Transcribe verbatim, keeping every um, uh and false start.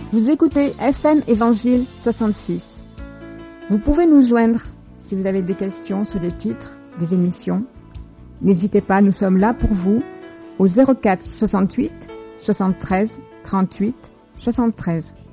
Vous écoutez F M Évangile soixante-six. Vous pouvez nous joindre si vous avez des questions sur des titres, des émissions. N'hésitez pas, nous sommes là pour vous au zéro quatre soixante-huit soixante-treize trente-huit soixante-treize.